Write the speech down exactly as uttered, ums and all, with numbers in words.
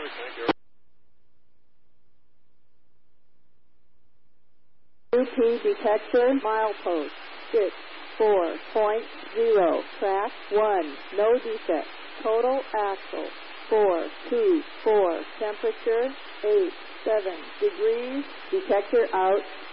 U P detector milepost six four point zero. Track one. No defect. Total axle four two four. Temperature eight seven degrees. Detector out.